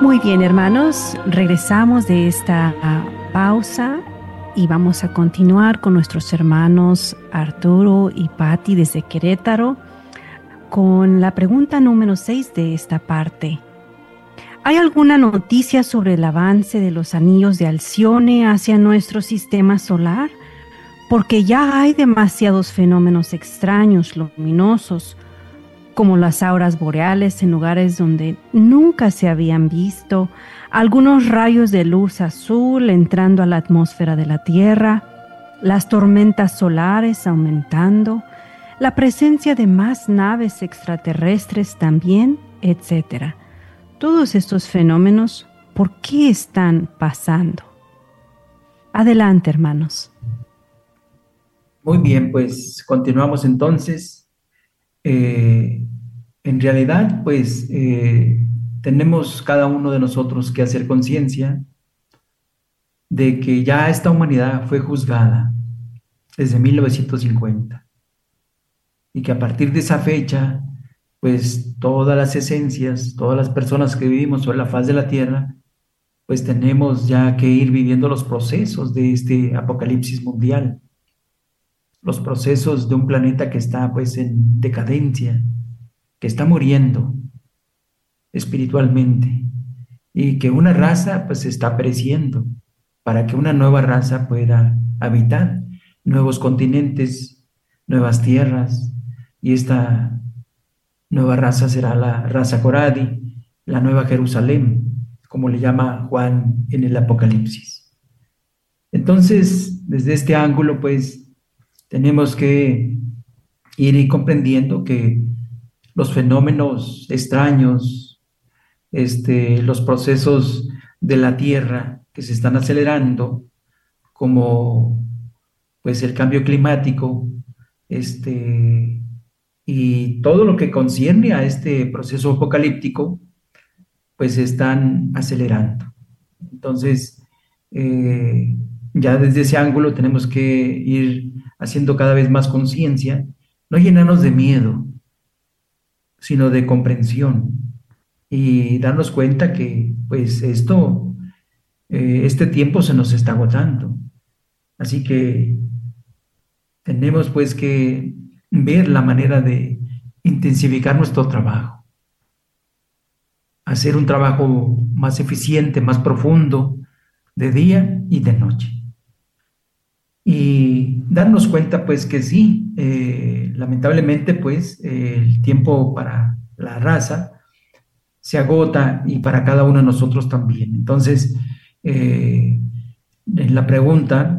Muy bien, hermanos, regresamos de esta pausa y vamos a continuar con nuestros hermanos Arturo y Patti desde Querétaro con la pregunta número 6 de esta parte. ¿Hay alguna noticia sobre el avance de los anillos de Alcione hacia nuestro sistema solar? Porque ya hay demasiados fenómenos extraños, luminosos, como las auroras boreales en lugares donde nunca se habían visto, algunos rayos de luz azul entrando a la atmósfera de la Tierra, las tormentas solares aumentando, la presencia de más naves extraterrestres también, etc. Todos estos fenómenos, ¿por qué están pasando? Adelante, hermanos. Muy bien, pues continuamos entonces. En realidad, pues tenemos cada uno de nosotros que hacer conciencia de que ya esta humanidad fue juzgada desde 1950 y que a partir de esa fecha, pues todas las esencias, todas las personas que vivimos sobre la faz de la Tierra, pues tenemos ya que ir viviendo los procesos de este apocalipsis mundial, los procesos de un planeta que está pues en decadencia, que está muriendo espiritualmente y que una raza pues se está pereciendo para que una nueva raza pueda habitar nuevos continentes, nuevas tierras, y esta nueva raza será la raza Coradi, la nueva Jerusalén, como le llama Juan en el Apocalipsis. Entonces, desde este ángulo pues tenemos que ir comprendiendo que los fenómenos extraños, los procesos de la Tierra que se están acelerando, como pues el cambio climático, y todo lo que concierne a este proceso apocalíptico, pues se están acelerando. Entonces, ya desde ese ángulo tenemos que ir haciendo cada vez más conciencia, no llenarnos de miedo, sino de comprensión y darnos cuenta que pues este tiempo se nos está agotando. Así que tenemos pues que ver la manera de intensificar nuestro trabajo, hacer un trabajo más eficiente, más profundo, de día y de noche. Y darnos cuenta pues que sí, lamentablemente pues el tiempo para la raza se agota y para cada uno de nosotros también. Entonces, en la pregunta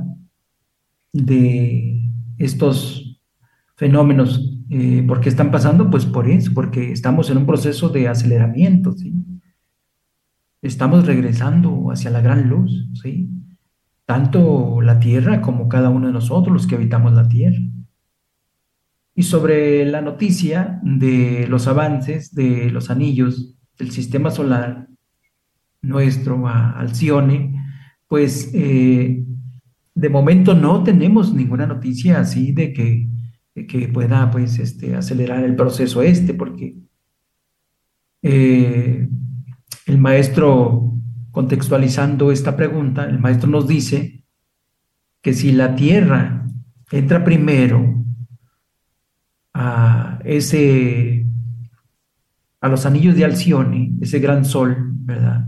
de estos fenómenos, ¿por qué están pasando? Pues por eso, porque estamos en un proceso de aceleramiento, ¿sí? Estamos regresando hacia la gran luz, ¿sí? Tanto la Tierra como cada uno de nosotros, los que habitamos la Tierra. Y sobre la noticia de los avances de los anillos del sistema solar nuestro a Alcione, pues de momento no tenemos ninguna noticia así de que pueda pues acelerar el proceso porque el maestro, contextualizando esta pregunta, el maestro nos dice que si la Tierra entra primero a los anillos de Alcione, ese gran sol, ¿verdad?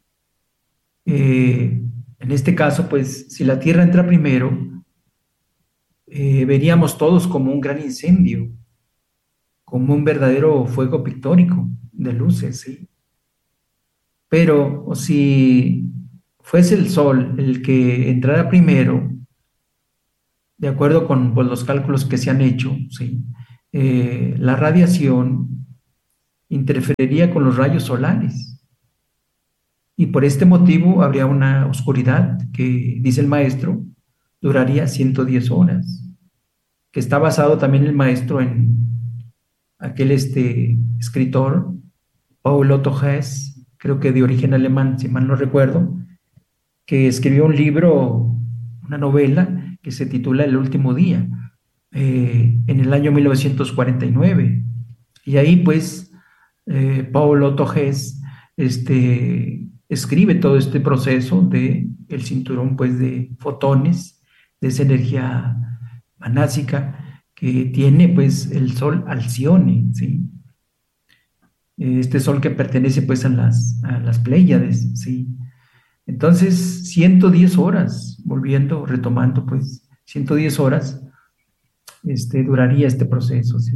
En este caso, pues, si la Tierra entra primero, veríamos todos como un gran incendio, como un verdadero fuego pictórico de luces, ¿sí? Pero si fuese el Sol el que entrara primero, de acuerdo con pues, los cálculos que se han hecho, ¿sí? La radiación interferiría con los rayos solares. Y por este motivo habría una oscuridad que, dice el maestro, duraría 110 horas, que está basado también el maestro en aquel escritor, Paul Otto Hess, creo que de origen alemán, si mal no recuerdo, que escribió un libro, una novela, que se titula El último día, en el año 1949. Y ahí, pues, Paul Otto Hess escribe todo este proceso de el cinturón, pues, de fotones, de esa energía manásica que tiene, pues, el Sol Alcione, ¿sí? Este Sol que pertenece, pues, a las Pléyades, ¿sí? Entonces, 110 horas, volviendo, retomando, pues, 110 horas, duraría este proceso, ¿sí?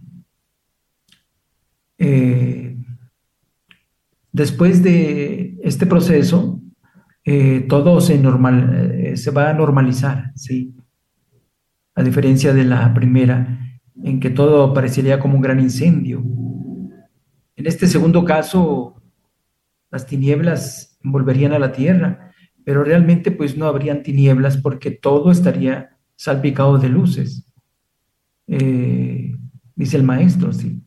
Eh, Después de este proceso, todo se va a normalizar, ¿sí? A diferencia de la primera, en que todo parecería como un gran incendio. En este segundo caso, las tinieblas envolverían a la tierra, pero realmente pues no habrían tinieblas porque todo estaría salpicado de luces, eh, dice el maestro, ¿sí?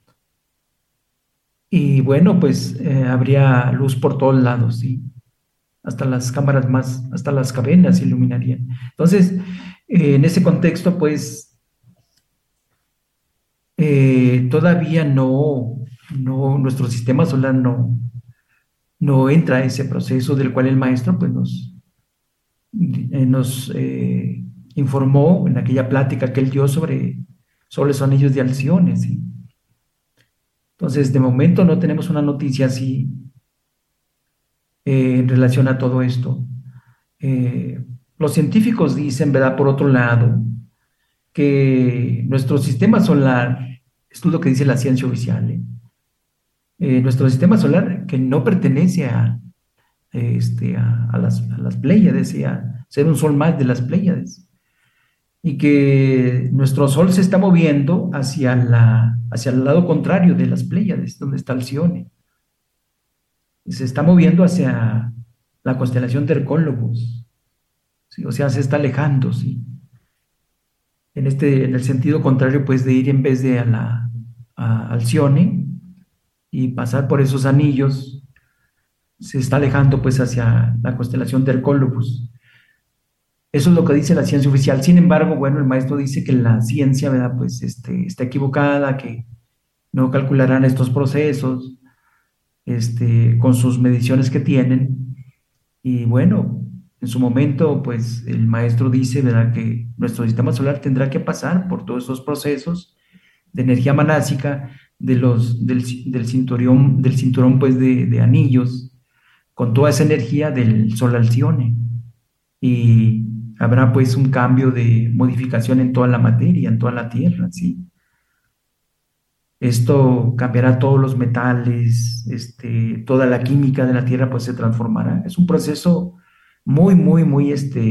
Y bueno, pues habría luz por todos lados, ¿sí? Hasta las cámaras hasta las cavernas se iluminarían. Entonces, en ese contexto, pues todavía nuestro sistema solar no entra a ese proceso del cual el maestro pues nos informó en aquella plática que él dio sobre los anillos de Alcione, ¿sí? Entonces, de momento no tenemos una noticia así en relación a todo esto. Los científicos dicen, ¿verdad? Por otro lado, que nuestro sistema solar, esto es lo que dice la ciencia oficial, nuestro sistema solar que no pertenece a las Pléyades, a ser un sol más de las Pléyades, y que nuestro sol se está moviendo hacia el lado contrario de las Pléyades, donde está Alcione. Se está moviendo hacia la constelación de Hercólogos, ¿sí? O sea, se está alejando, ¿sí? En el sentido contrario, pues, de ir en vez de a Alcione y pasar por esos anillos, se está alejando, pues, hacia la constelación de Hercólogos. Eso es lo que dice la ciencia oficial. Sin embargo, bueno, el maestro dice que la ciencia, ¿verdad? Pues, está equivocada, que no calcularán estos procesos, con sus mediciones que tienen. Y bueno, en su momento, pues el maestro dice, ¿verdad?, que nuestro sistema solar tendrá que pasar por todos esos procesos de energía manásica, del cinturón, pues, de anillos, con toda esa energía del Sol Alcione. Y habrá, pues, un cambio de modificación en toda la materia, en toda la Tierra, ¿sí? Esto cambiará todos los metales, toda la química de la Tierra pues se transformará. Es un proceso muy, muy, muy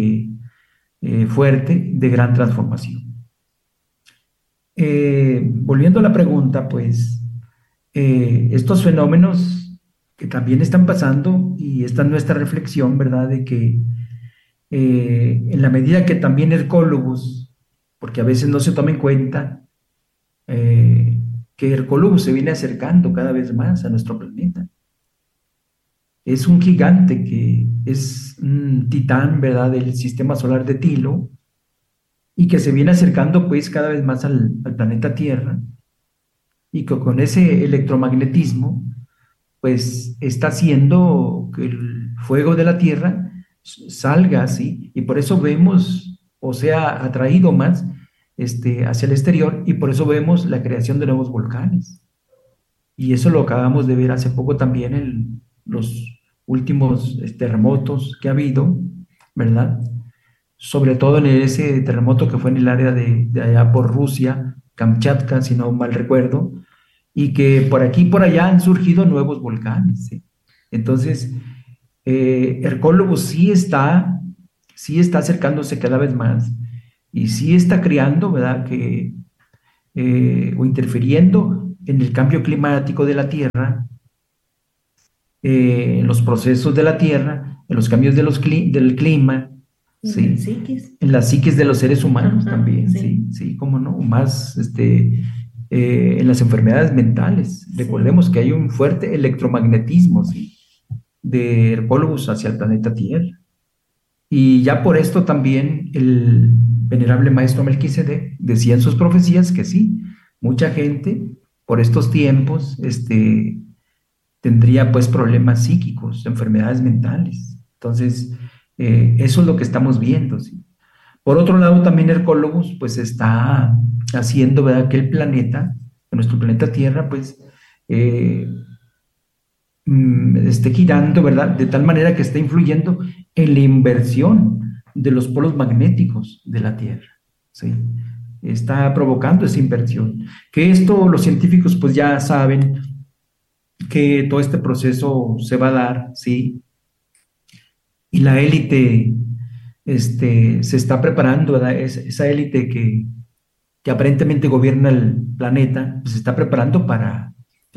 fuerte de gran transformación. Volviendo a la pregunta, pues estos fenómenos que también están pasando, y esta es nuestra reflexión, ¿verdad? De que en la medida que también Hercólogos, porque a veces no se toma en cuenta, que Hercólogos se viene acercando cada vez más a nuestro planeta. Es un gigante que es un titán, ¿verdad?, del sistema solar de Tilo, y que se viene acercando pues cada vez más al planeta Tierra, y que con ese electromagnetismo pues está haciendo que el fuego de la Tierra salga así, y por eso vemos, o sea, atraído más hacia el exterior, y por eso vemos la creación de nuevos volcanes. Y eso lo acabamos de ver hace poco también en los últimos terremotos que ha habido, ¿verdad? Sobre todo en ese terremoto que fue en el área de allá por Rusia, Kamchatka, si no mal recuerdo, y que por aquí y por allá han surgido nuevos volcanes, ¿sí? Entonces, Hercólogos sí está acercándose cada vez más, y sí está creando, ¿verdad?, o interfiriendo en el cambio climático de la Tierra, en los procesos de la Tierra, en los cambios del clima, ¿sí? En las psiquis de los seres humanos. Ajá, también, sí, cómo no, más en las enfermedades mentales. Sí. Recordemos que hay un fuerte electromagnetismo, ¿sí?, de Hercólogos hacia el planeta Tierra. Y ya por esto también el venerable maestro Melquisedec decía en sus profecías que sí, mucha gente por estos tiempos tendría pues problemas psíquicos, enfermedades mentales. Entonces, eso es lo que estamos viendo, ¿sí? Por otro lado, también Hercólogos pues está haciendo, ¿verdad?, que el planeta, que nuestro planeta Tierra, pues eh, esté girando, ¿verdad?, de tal manera que esté influyendo en la inversión de los polos magnéticos de la Tierra, ¿sí? Está provocando esa inversión. Que esto los científicos pues ya saben que todo este proceso se va a dar, ¿sí? Y la élite se está preparando, ¿verdad? Esa élite que aparentemente gobierna el planeta, pues se está preparando para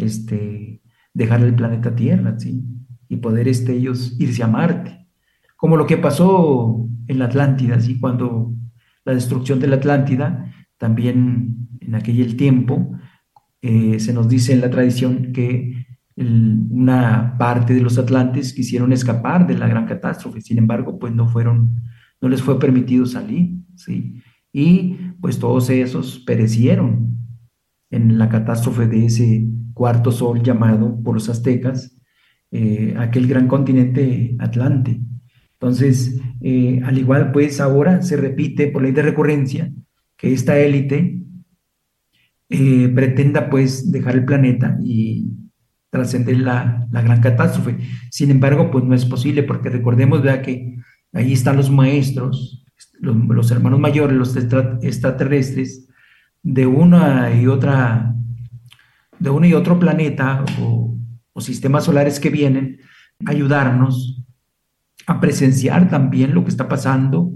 dejar el planeta Tierra, ¿sí? Y poder ellos irse a Marte. Como lo que pasó en la Atlántida, ¿sí? Cuando la destrucción de la Atlántida, también en aquel tiempo, se nos dice en la tradición que una parte de los atlantes quisieron escapar de la gran catástrofe, sin embargo, pues no les fue permitido salir, ¿sí? Y pues todos esos perecieron en la catástrofe de ese cuarto sol llamado por los aztecas aquel gran continente Atlante. Entonces, al igual pues ahora se repite por ley de recurrencia que esta élite pretenda pues dejar el planeta y trascender la gran catástrofe. Sin embargo, pues no es posible porque recordemos, ¿verdad?, que ahí están los maestros, los hermanos mayores, los extraterrestres de una y otra, de uno y otro planeta o sistemas solares que vienen a ayudarnos a presenciar también lo que está pasando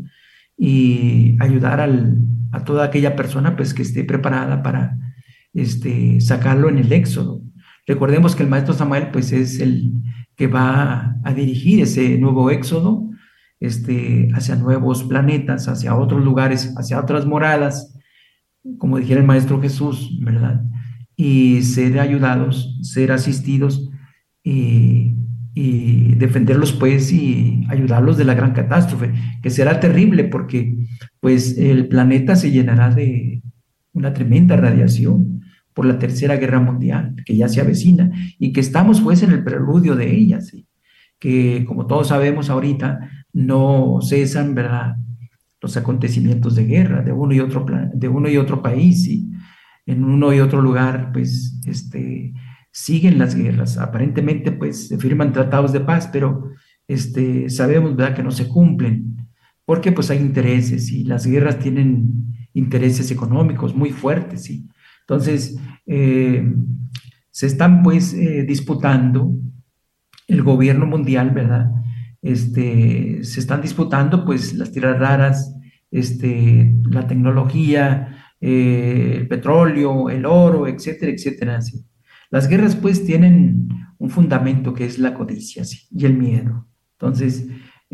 y ayudar a toda aquella persona pues que esté preparada para sacarlo en el éxodo. Recordemos que el maestro Samael pues es el que va a dirigir ese nuevo éxodo hacia nuevos planetas, hacia otros lugares, hacia otras moradas, como dijera el maestro Jesús, ¿verdad? Y ser ayudados, ser asistidos y defenderlos pues y ayudarlos de la gran catástrofe, que será terrible porque pues el planeta se llenará de una tremenda radiación por la Tercera Guerra Mundial, que ya se avecina y que estamos pues en el preludio de ella, ¿sí? Que como todos sabemos ahorita no cesan, ¿verdad?, los acontecimientos de guerra de uno y otro país, y en uno y otro lugar pues siguen las guerras. Aparentemente pues se firman tratados de paz, pero sabemos, ¿verdad?, que no se cumplen porque pues hay intereses y las guerras tienen intereses económicos muy fuertes, ¿sí? Entonces se están pues disputando el gobierno mundial, ¿verdad? Se están disputando pues las tierras raras, la tecnología, el petróleo, el oro, etcétera, etcétera, ¿sí? Las guerras pues tienen un fundamento que es la codicia, ¿sí?, y el miedo. Entonces,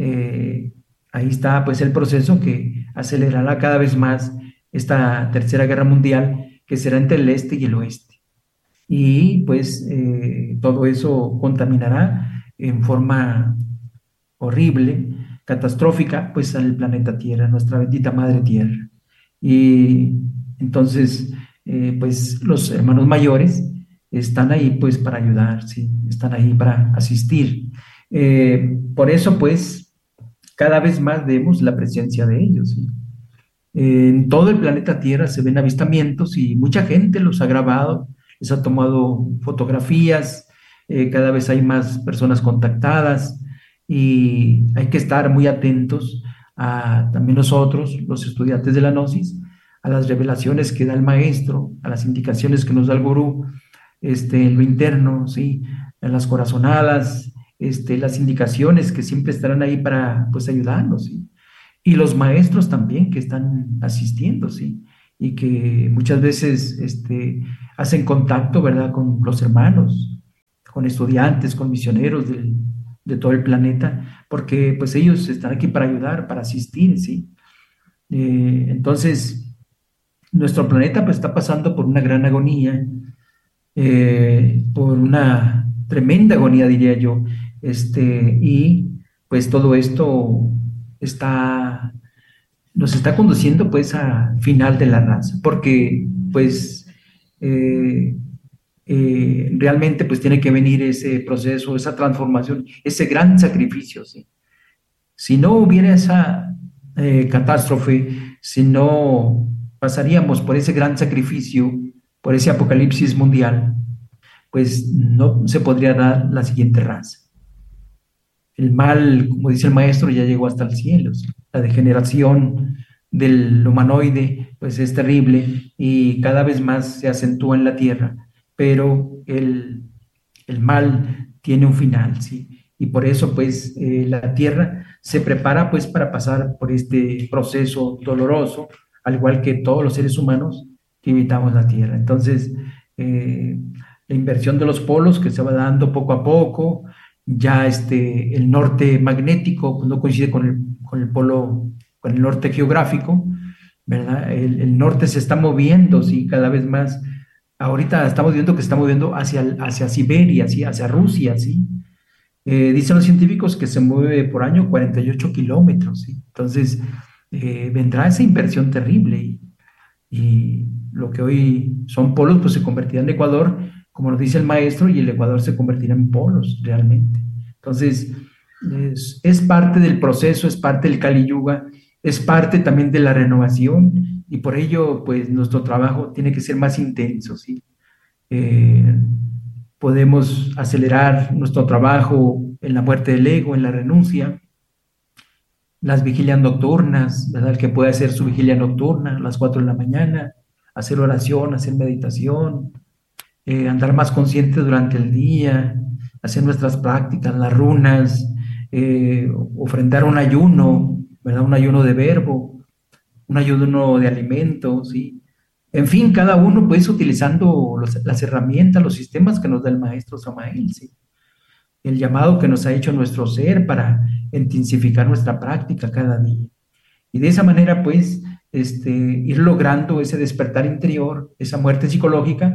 ahí está pues el proceso que acelerará cada vez más esta Tercera Guerra Mundial, que será entre el este y el oeste. Y pues todo eso contaminará en forma horrible, catastrófica, pues al planeta Tierra, nuestra bendita Madre Tierra. Y entonces, pues los hermanos mayores están ahí pues para ayudar, ¿sí? Están ahí para asistir. Por eso pues cada vez más vemos la presencia de ellos, ¿sí? En todo el planeta Tierra se ven avistamientos y mucha gente los ha grabado, les ha tomado fotografías, cada vez hay más personas contactadas y hay que estar muy atentos también nosotros, los estudiantes de la Gnosis, a las revelaciones que da el maestro, a las indicaciones que nos da el gurú, en lo interno, ¿sí?, en las corazonadas, las indicaciones que siempre estarán ahí para pues ayudarnos, ¿sí? Y los maestros también que están asistiendo, ¿sí? Y que muchas veces hacen contacto, ¿verdad?, con los hermanos, con estudiantes, con misioneros de todo el planeta, porque pues ellos están aquí para ayudar, para asistir, ¿sí? Entonces, nuestro planeta pues está pasando por una gran agonía, por una tremenda agonía, diría yo, y pues todo esto nos está conduciendo pues al final de la raza, porque pues realmente pues tiene que venir ese proceso, esa transformación, ese gran sacrificio, ¿sí? Si no hubiera esa catástrofe, si no pasaríamos por ese gran sacrificio, por ese apocalipsis mundial, pues no se podría dar la siguiente raza. El mal, como dice el maestro, ya llegó hasta el cielo. ¿Sí? La degeneración del humanoide, pues es terrible y cada vez más se acentúa en la tierra, pero el mal tiene un final, ¿sí? Y por eso, pues, la tierra se prepara, pues, para pasar por este proceso doloroso, al igual que todos los seres humanos que habitamos la tierra. Entonces, la inversión de los polos que se va dando poco a poco, ya el norte magnético pues, no coincide con el polo, con el norte geográfico, ¿verdad? El norte se está moviendo, sí, cada vez más. Ahorita estamos viendo que se está moviendo hacia Siberia, ¿sí? Hacia Rusia, ¿sí? Dicen los científicos que se mueve por año 48 kilómetros, ¿sí? Entonces, vendrá esa inversión terrible y lo que hoy son polos, pues se convertirá en Ecuador, como nos dice el maestro, y el Ecuador se convertirá en polos realmente. Entonces, es parte del proceso, es parte del Kali Yuga, es parte también de la renovación, y por ello, pues nuestro trabajo tiene que ser más intenso, ¿sí? Eh, Podemos acelerar nuestro trabajo en la muerte del ego, en la renuncia, las vigilias nocturnas, ¿verdad? El que puede hacer su vigilia nocturna a las 4 de la mañana, hacer oración, hacer meditación, andar más consciente durante el día, hacer nuestras prácticas, las runas, ofrendar un ayuno, ¿verdad? Un ayuno de verbo, un ayuno de alimento, ¿sí? En fin, cada uno pues utilizando las herramientas, los sistemas que nos da el maestro Samael, ¿sí? El llamado que nos ha hecho nuestro ser para intensificar nuestra práctica cada día. Y de esa manera, pues, ir logrando ese despertar interior, esa muerte psicológica,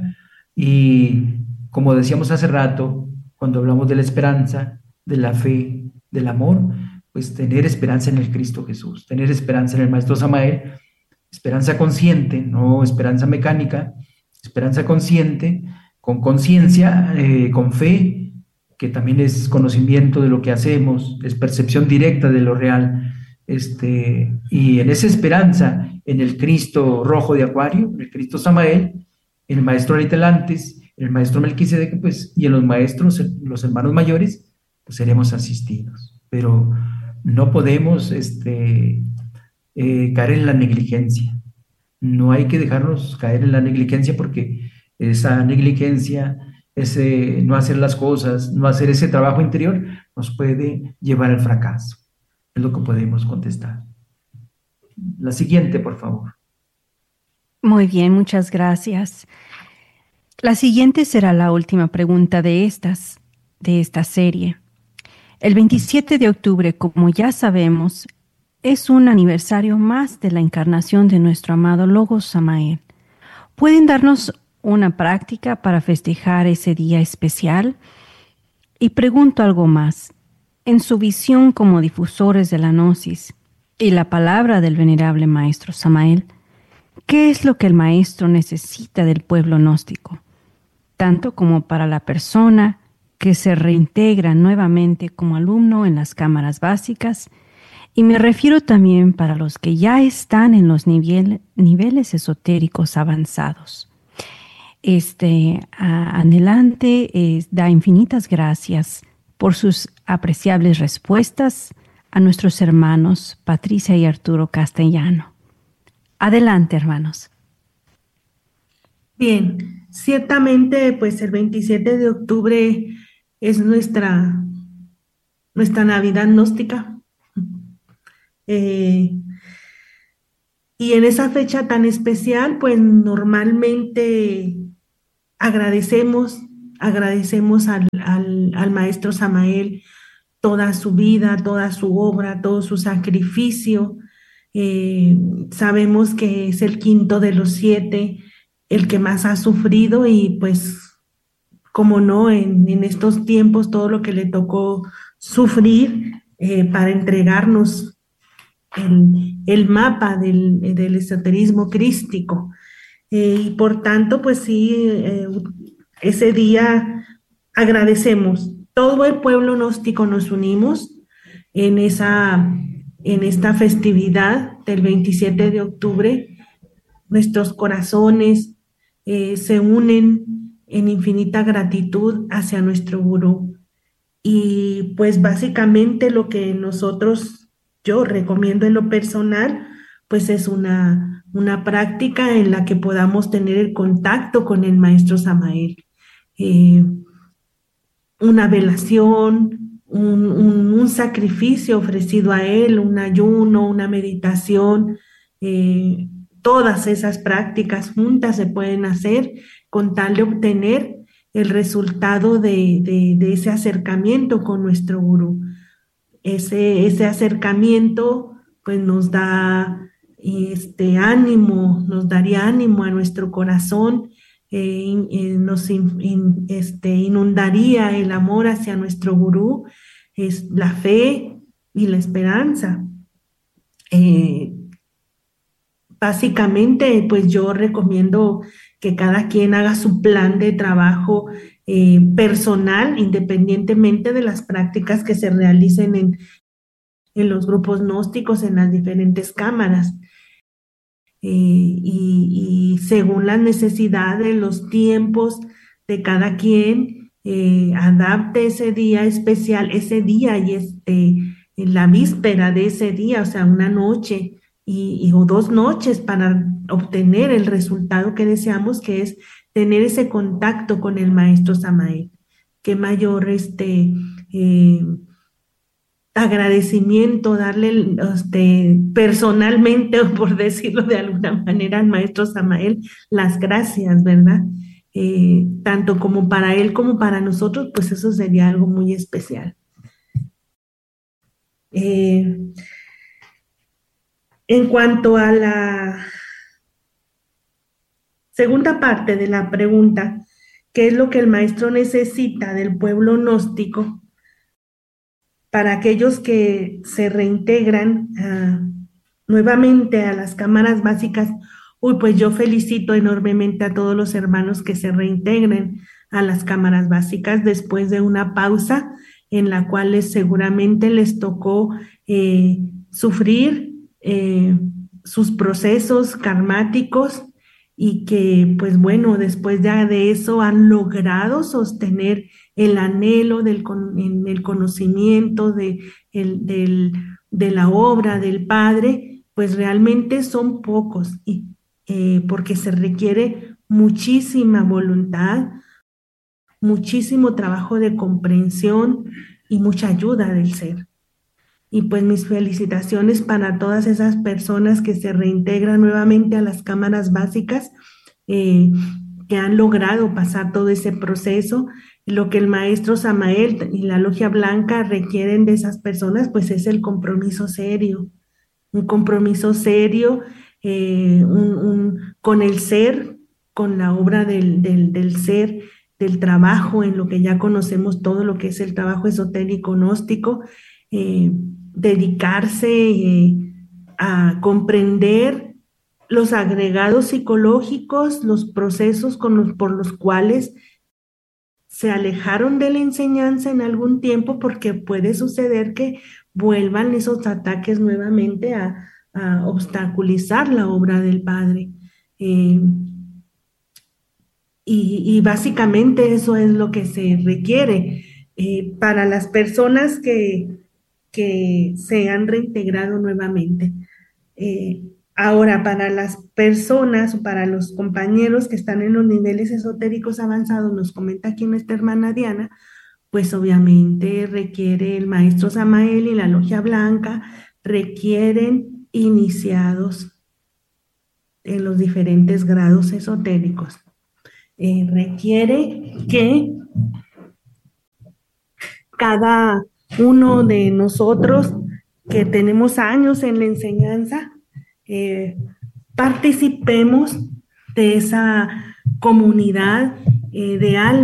y como decíamos hace rato, cuando hablamos de la esperanza, de la fe, del amor, pues tener esperanza en el Cristo Jesús, tener esperanza en el Maestro Samael, esperanza consciente, no esperanza mecánica, esperanza consciente, con conciencia, con fe, que también es conocimiento de lo que hacemos, es percepción directa de lo real, y en esa esperanza, en el Cristo rojo de Acuario, el Cristo Samael, en el maestro Aritelantes, en el maestro Melquisedec, pues, y en los maestros, los hermanos mayores, pues seremos asistidos. Pero no podemos caer en la negligencia. No hay que dejarnos caer en la negligencia porque esa negligencia, ese no hacer las cosas, no hacer ese trabajo interior, nos puede llevar al fracaso. Es lo que podemos contestar. La siguiente, por favor. Muy bien, muchas gracias. La siguiente será la última pregunta de esta serie. El 27 de octubre, como ya sabemos, es un aniversario más de la encarnación de nuestro amado Logos Samael. ¿Pueden darnos una práctica para festejar ese día especial? Y pregunto algo más. En su visión como difusores de la Gnosis y la palabra del venerable maestro Samael, ¿qué es lo que el maestro necesita del pueblo gnóstico? Tanto como para la persona que se reintegra nuevamente como alumno en las cámaras básicas, y me refiero también para los que ya están en los niveles esotéricos avanzados. Anhelante da infinitas gracias por sus apreciables respuestas a nuestros hermanos Patricia y Arturo Castellano. Adelante, hermanos. Bien, ciertamente, pues el 27 de octubre es nuestra Navidad gnóstica. Y en esa fecha tan especial, pues normalmente agradecemos al maestro Samael toda su vida, toda su obra, todo su sacrificio. Sabemos que es el quinto de los 7, el que más ha sufrido y pues, como no, en estos tiempos todo lo que le tocó sufrir para entregarnos el mapa del esoterismo crístico. Y por tanto, pues sí, ese día agradecemos. Todo el pueblo gnóstico nos unimos en esta festividad del 27 de octubre. Nuestros corazones se unen en infinita gratitud hacia nuestro gurú. Y pues básicamente lo que yo recomiendo en lo personal, pues es una práctica en la que podamos tener el contacto con el maestro Samael. Eh, una velación, un sacrificio ofrecido a él, un ayuno, una meditación, todas esas prácticas juntas se pueden hacer con tal de obtener el resultado de ese acercamiento con nuestro gurú. Ese acercamiento pues nos da ánimo, nos daría ánimo a nuestro corazón, nos inundaría el amor hacia nuestro gurú, es la fe y la esperanza. Básicamente, pues yo recomiendo que cada quien haga su plan de trabajo personal, independientemente de las prácticas que se realicen en los grupos gnósticos, en las diferentes cámaras. Y según las necesidades, los tiempos de cada quien, adapte ese día especial, ese día y en la víspera de ese día, o sea, una noche o 2 noches para obtener el resultado que deseamos, que es tener ese contacto con el maestro Samael. Qué mayor agradecimiento darle personalmente, o por decirlo de alguna manera, al maestro Samael las gracias, ¿verdad? Tanto como para él como para nosotros, pues eso sería algo muy especial. En cuanto a la segunda parte de la pregunta, ¿qué es lo que el maestro necesita del pueblo gnóstico? Para aquellos que se reintegran nuevamente a las cámaras básicas, pues yo felicito enormemente a todos los hermanos que se reintegren a las cámaras básicas después de una pausa en la cual seguramente les tocó sufrir sus procesos karmáticos, y que pues bueno, después de eso han logrado sostener el anhelo en el conocimiento de la obra del Padre, pues realmente son pocos, porque se requiere muchísima voluntad, muchísimo trabajo de comprensión y mucha ayuda del ser. Y pues mis felicitaciones para todas esas personas que se reintegran nuevamente a las cámaras básicas, que han logrado pasar todo ese proceso. Lo que el maestro Samael y la Logia Blanca requieren de esas personas, pues es el compromiso serio, un compromiso serio con el ser, con la obra del ser, del trabajo en lo que ya conocemos, todo lo que es el trabajo esotérico gnóstico, dedicarse a comprender los agregados psicológicos, los procesos por los cuales se alejaron de la enseñanza en algún tiempo, porque puede suceder que vuelvan esos ataques nuevamente a obstaculizar la obra del Padre. Y básicamente eso es lo que se requiere para las personas que se han reintegrado nuevamente. Ahora, para las personas o para los compañeros que están en los niveles esotéricos avanzados, nos comenta aquí nuestra hermana Diana, pues obviamente requiere el maestro Samael y la Logia Blanca, requieren iniciados en los diferentes grados esotéricos. Requiere que cada uno de nosotros que tenemos años en la enseñanza, participemos de esa comunidad de almas